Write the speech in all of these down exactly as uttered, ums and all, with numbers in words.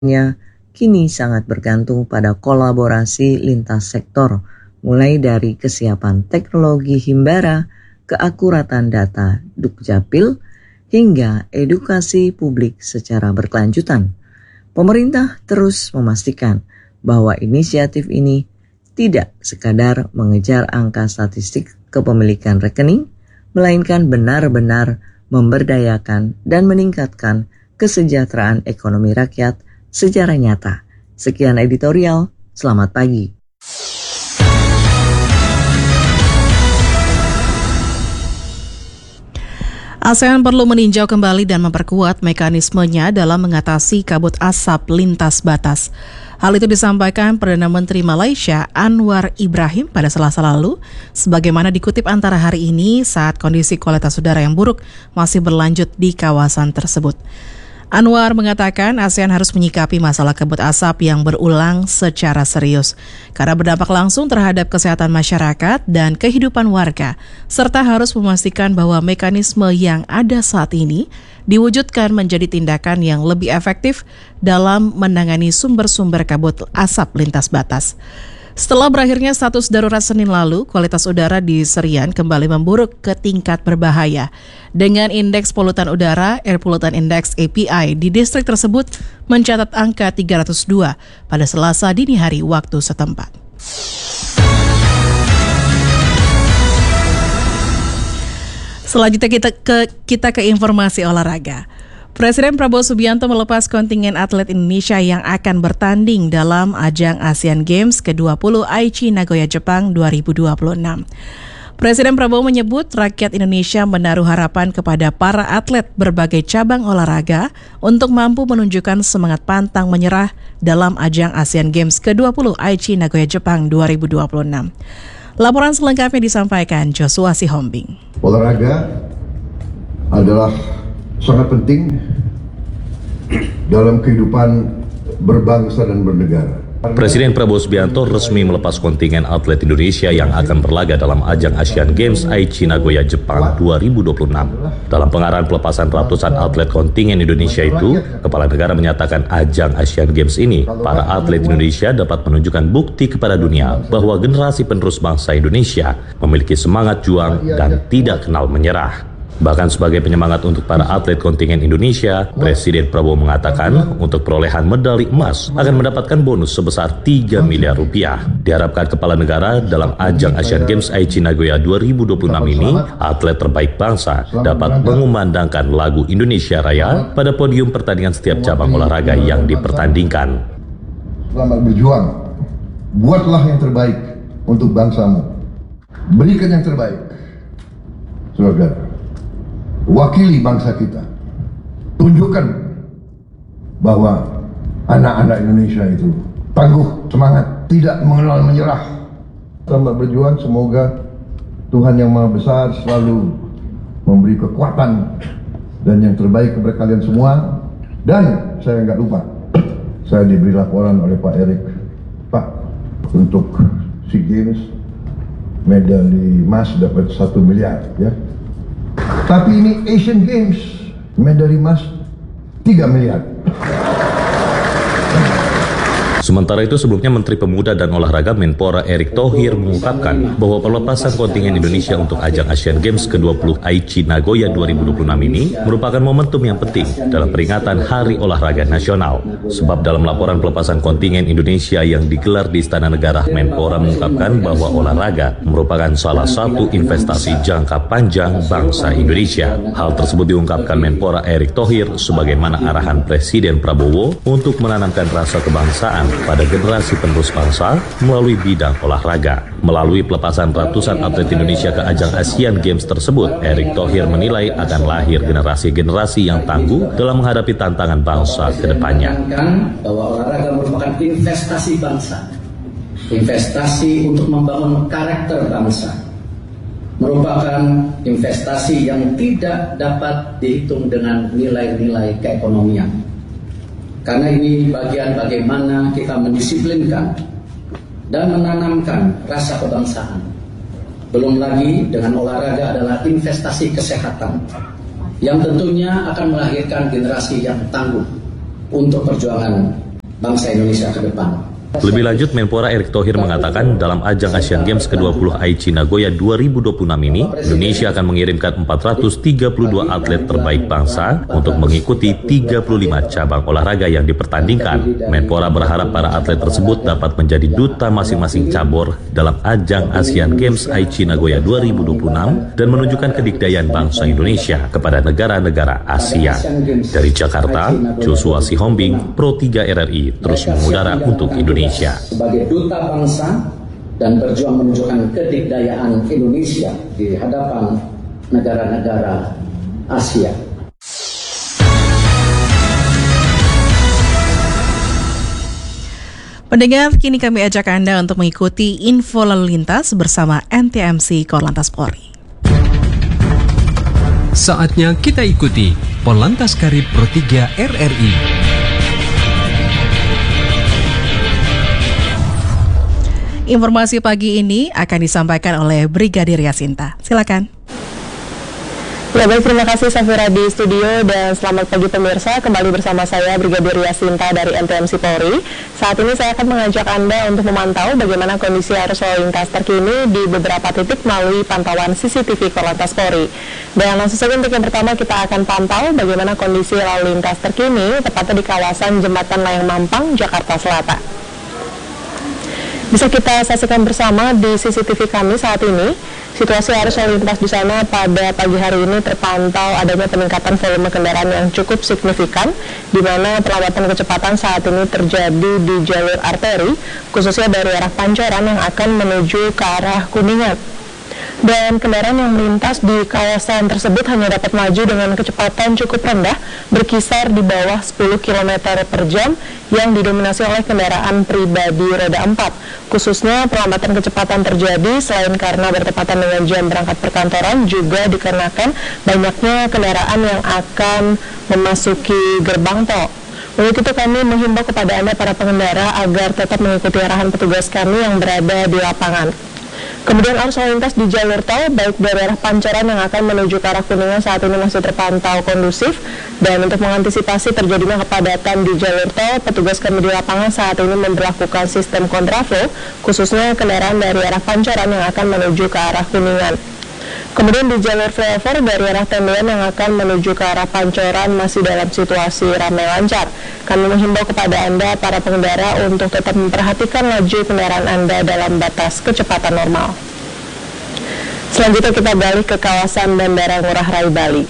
kini sangat bergantung pada kolaborasi lintas sektor, mulai dari kesiapan teknologi Himbara, keakuratan data Dukcapil, hingga edukasi publik secara berkelanjutan. Pemerintah terus memastikan bahwa inisiatif ini tidak sekadar mengejar angka statistik kepemilikan rekening, melainkan benar-benar memberdayakan dan meningkatkan kesejahteraan ekonomi rakyat secara nyata. Sekian editorial, selamat pagi. ASEAN perlu meninjau kembali dan memperkuat mekanismenya dalam mengatasi kabut asap lintas batas. Hal itu disampaikan Perdana Menteri Malaysia Anwar Ibrahim pada Selasa lalu, sebagaimana dikutip Antara hari ini saat kondisi kualitas udara yang buruk masih berlanjut di kawasan tersebut. Anwar mengatakan ASEAN harus menyikapi masalah kabut asap yang berulang secara serius karena berdampak langsung terhadap kesehatan masyarakat dan kehidupan warga, serta harus memastikan bahwa mekanisme yang ada saat ini diwujudkan menjadi tindakan yang lebih efektif dalam menangani sumber-sumber kabut asap lintas batas. Setelah berakhirnya status darurat Senin lalu, kualitas udara di Serian kembali memburuk ke tingkat berbahaya. Dengan indeks polutan udara, Air Pollutant Index A P I di distrik tersebut mencatat angka tiga ratus dua pada Selasa dini hari waktu setempat. Selanjutnya kita ke kita ke informasi olahraga. Presiden Prabowo Subianto melepas kontingen atlet Indonesia yang akan bertanding dalam ajang Asian Games ke dua puluh Aichi Nagoya Jepang dua ribu dua puluh enam. Presiden Prabowo menyebut rakyat Indonesia menaruh harapan kepada para atlet berbagai cabang olahraga untuk mampu menunjukkan semangat pantang menyerah dalam ajang Asian Games ke dua puluh Aichi Nagoya Jepang dua ribu dua puluh enam. Laporan selengkapnya disampaikan Joshua Sihombing. Olahraga adalah sangat penting dalam kehidupan berbangsa dan bernegara. Presiden Prabowo Subianto resmi melepas kontingen atlet Indonesia yang akan berlaga dalam ajang Asian Games Aichi Nagoya Jepang dua ribu dua puluh enam. Dalam pengarahan pelepasan ratusan atlet kontingen Indonesia itu, Kepala Negara menyatakan ajang Asian Games ini, para atlet Indonesia dapat menunjukkan bukti kepada dunia bahwa generasi penerus bangsa Indonesia memiliki semangat juang dan tidak kenal menyerah. Bahkan sebagai penyemangat untuk para atlet kontingen Indonesia, Presiden Prabowo mengatakan untuk perolehan medali emas akan mendapatkan bonus sebesar tiga miliar rupiah. Diharapkan Kepala Negara dalam ajang Asian Games Aichi Nagoya dua ribu dua puluh enam ini, atlet terbaik bangsa dapat mengumandangkan lagu Indonesia Raya pada podium pertandingan setiap cabang olahraga yang dipertandingkan. Selamat berjuang, buatlah yang terbaik untuk bangsamu, berikan yang terbaik, saudara. Wakili bangsa kita, tunjukkan bahwa anak-anak Indonesia itu tangguh, semangat, tidak mengenal menyerah. Selamat berjuang, semoga Tuhan Yang Maha Besar selalu memberi kekuatan dan yang terbaik kepada kalian semua. Dan saya nggak lupa, saya diberi laporan oleh Pak Erik, Pak, untuk SEA Games medali emas dapat satu miliar, ya. Tapi ini Asian Games, medali emas tiga miliar. Sementara itu sebelumnya Menteri Pemuda dan Olahraga Menpora Erick Thohir mengungkapkan bahwa pelepasan kontingen Indonesia untuk ajang Asian Games ke dua puluh Aichi Nagoya dua ribu dua puluh enam ini merupakan momentum yang penting dalam peringatan Hari Olahraga Nasional. Sebab dalam laporan pelepasan kontingen Indonesia yang digelar di Istana Negara, Menpora mengungkapkan bahwa olahraga merupakan salah satu investasi jangka panjang bangsa Indonesia. Hal tersebut diungkapkan Menpora Erick Thohir sebagaimana arahan Presiden Prabowo untuk menanamkan rasa kebangsaan pada generasi penerus bangsa melalui bidang olahraga. Melalui pelepasan ratusan atlet Indonesia ke ajang Asian Games tersebut, Erick Thohir menilai akan lahir generasi-generasi yang tangguh dalam menghadapi tantangan bangsa ke depannya. Bahwa olahraga merupakan investasi bangsa, investasi untuk membangun karakter bangsa, merupakan investasi yang tidak dapat dihitung dengan nilai-nilai keekonomian. Karena ini bagian bagaimana kita mendisiplinkan dan menanamkan rasa kebangsaan. Belum lagi dengan olahraga adalah investasi kesehatan yang tentunya akan melahirkan generasi yang tangguh untuk perjuangan bangsa Indonesia ke depan. Lebih lanjut, Menpora Erick Thohir mengatakan dalam ajang Asian Games ke dua puluh Aichi Nagoya dua ribu dua puluh enam ini, Indonesia akan mengirimkan empat ratus tiga puluh dua atlet terbaik bangsa untuk mengikuti tiga puluh lima cabang olahraga yang dipertandingkan. Menpora berharap para atlet tersebut dapat menjadi duta masing-masing cabur dalam ajang Asian Games Aichi Nagoya dua ribu dua puluh enam dan menunjukkan kedikdayaan bangsa Indonesia kepada negara-negara Asia. Dari Jakarta, Joshua Sihombing, Pro tiga R R I, terus mengudara untuk Indonesia. Sebagai duta bangsa dan berjuang menunjukkan kedikdayaan Indonesia di hadapan negara-negara Asia. Pendengar, kini kami ajak Anda untuk mengikuti info lalu lintas bersama N T M C Korlantas Polri. Saatnya kita ikuti Polantas Karib Pro tiga R R I. Informasi pagi ini akan disampaikan oleh Brigadir Yasinta. Silakan. Ya baik, terima kasih Safira di studio dan selamat pagi pemirsa. Kembali bersama saya Brigadir Yasinta dari N T M C Polri. Saat ini saya akan mengajak Anda untuk memantau bagaimana kondisi arus lalu lintas terkini di beberapa titik melalui pantauan C C T V Korlantas Polri. Dan langsung saja untuk yang pertama kita akan pantau bagaimana kondisi lalu lintas terkini tepatnya di kawasan Jembatan Layang Mampang, Jakarta Selatan. Bisa kita saksikan bersama di C C T V kami saat ini. Situasi arus lalu lintas di sana pada pagi hari ini terpantau adanya peningkatan volume kendaraan yang cukup signifikan, di mana perlambatan kecepatan saat ini terjadi di jalur arteri, khususnya dari arah Pancoran yang akan menuju ke arah Kuningan. Dan kendaraan yang melintas di kawasan tersebut hanya dapat maju dengan kecepatan cukup rendah, berkisar di bawah sepuluh kilometer per jam, yang didominasi oleh kendaraan pribadi roda empat. Khususnya perlambatan kecepatan terjadi selain karena bertepatan dengan jam berangkat perkantoran, juga dikarenakan banyaknya kendaraan yang akan memasuki gerbang tol. Untuk itu kami menghimbau kepada Anda para pengendara agar tetap mengikuti arahan petugas kami yang berada di lapangan. Kemudian arus lalu lintas di jalur tol baik dari arah Pancoran yang akan menuju ke arah Kuningan saat ini masih terpantau kondusif, dan untuk mengantisipasi terjadinya kepadatan di jalur tol, petugas kami di lapangan saat ini memberlakukan sistem kontraflow khususnya kendaraan dari arah Pancoran yang akan menuju ke arah Kuningan. Kemudian di jalur flyover dari arah Tendean yang akan menuju ke arah Pancoran masih dalam situasi ramai lancar. Kami menghimbau kepada Anda para pengendara untuk tetap memperhatikan laju kendaraan Anda dalam batas kecepatan normal. Selanjutnya kita beralih ke kawasan Bandara Ngurah Rai Bali.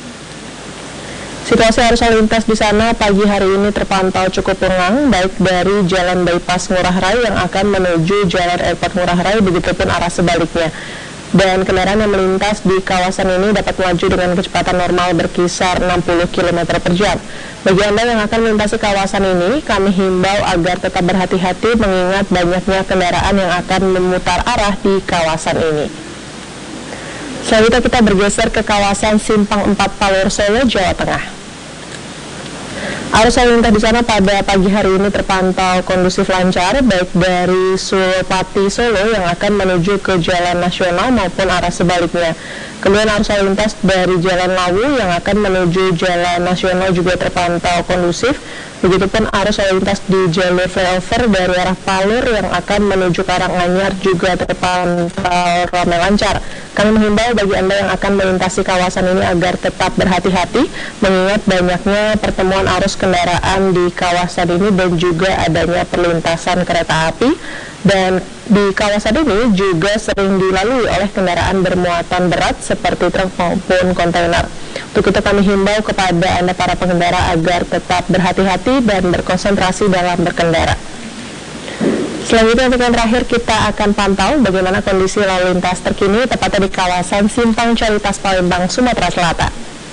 Situasi arus lalu lintas di sana pagi hari ini terpantau cukup lengang, baik dari Jalan Bypass Ngurah Rai yang akan menuju Jalan Airport Ngurah Rai, begitupun arah sebaliknya. Dan kendaraan yang melintas di kawasan ini dapat melaju dengan kecepatan normal berkisar enam puluh kilometer per jam. Bagi Anda yang akan melintasi kawasan ini, kami himbau agar tetap berhati-hati mengingat banyaknya kendaraan yang akan memutar arah di kawasan ini. Selanjutnya kita bergeser ke kawasan Simpang empat Palur Solo, Jawa Tengah. Arus lalu lintas di sana pada pagi hari ini terpantau kondusif lancar, baik dari Suropati Solo yang akan menuju ke Jalan Nasional maupun arah sebaliknya. Kemudian arus lalu lintas dari Jalan Lawu yang akan menuju Jalan Nasional juga terpantau kondusif. Begitupun arus lalu lintas di jalur flyover dari arah Palur yang akan menuju Karanganyar juga terpantau ramai lancar. Kami menghimbau bagi Anda yang akan melintasi kawasan ini agar tetap berhati-hati mengingat banyaknya pertemuan arus kendaraan di kawasan ini dan juga adanya perlintasan kereta api, dan di kawasan ini juga sering dilalui oleh kendaraan bermuatan berat seperti truk maupun kontainer. Untuk itu kami himbau kepada Anda para pengendara agar tetap berhati-hati dan berkonsentrasi dalam berkendara. Selanjutnya untuk yang terakhir kita akan pantau bagaimana kondisi lalu lintas terkini tepatnya di kawasan Simpang Caritas Palembang, Sumatera Selatan.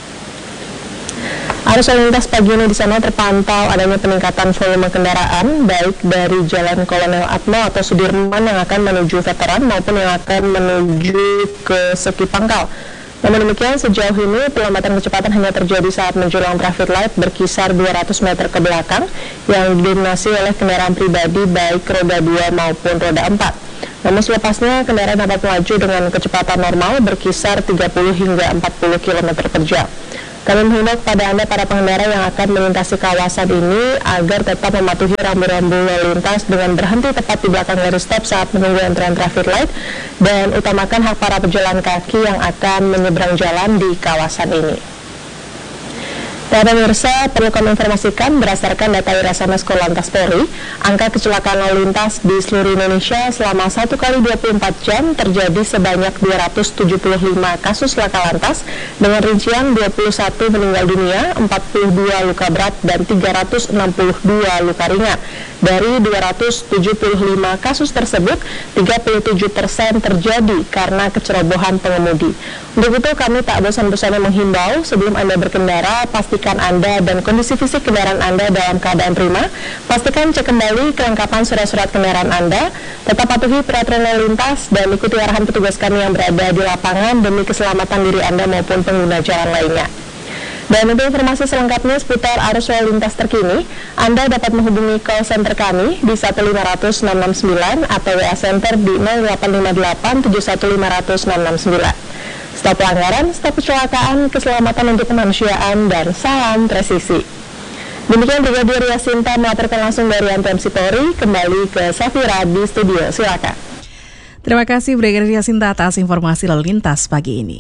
Arus lalu lintas pagi ini di sana terpantau adanya peningkatan volume kendaraan baik dari Jalan Kolonel Atmo atau Sudirman yang akan menuju Veteran maupun yang akan menuju ke Seki Pangkal. Namun demikian sejauh ini perlambatan kecepatan hanya terjadi saat menjelang traffic light berkisar dua ratus meter ke belakang yang didominasi oleh kendaraan pribadi baik roda dua maupun roda empat. Namun selepasnya kendaraan dapat melaju dengan kecepatan normal berkisar tiga puluh hingga empat puluh kilometer per jam. Kami menghimbau kepada Anda para pengendara yang akan melintasi kawasan ini agar tetap mematuhi rambu-rambu lalu lintas dengan berhenti tepat di belakang garis stop saat menunggu antrean traffic light dan utamakan hak para pejalan kaki yang akan menyeberang jalan di kawasan ini. Dan pemirsa, perlu kami informasikan berdasarkan data Irasanas Korlantas Polri, angka kecelakaan lalu lintas di seluruh Indonesia selama satu kali dua puluh empat jam terjadi sebanyak dua ratus tujuh puluh lima kasus laka lantas dengan rincian dua puluh satu meninggal dunia, empat puluh dua luka berat, dan tiga ratus enam puluh dua luka ringan. Dari dua ratus tujuh puluh lima kasus tersebut, tiga puluh tujuh persen terjadi karena kecerobohan pengemudi. Untuk itu, kami tak bosan-bosannya menghimbau sebelum Anda berkendara, pastikan Anda dan kondisi fisik kendaraan Anda dalam keadaan prima. Pastikan cek kembali kelengkapan surat-surat kendaraan Anda, tetap patuhi peraturan lalu lintas, dan ikuti arahan petugas kami yang berada di lapangan demi keselamatan diri Anda maupun pengguna jalan lainnya. Dan untuk informasi selengkapnya seputar arus lalu lintas terkini, Anda dapat menghubungi call center kami di satu lima nol nol enam enam sembilan atau W A Center di nol delapan lima delapan tujuh satu lima nol nol enam enam sembilan. Stop pelanggaran, stop kecelakaan, keselamatan untuk kemanusiaan, dan salam presisi. Demikian Brigadir Yasinta melaporkan langsung dari M T M C Polri. Kembali ke Safira di studio, silakan. Terima kasih Brigadir Yasinta atas informasi lalu lintas pagi ini.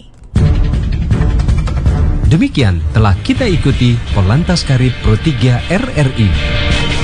Demikian telah kita ikuti Korlantas Karib Pro tiga R R I.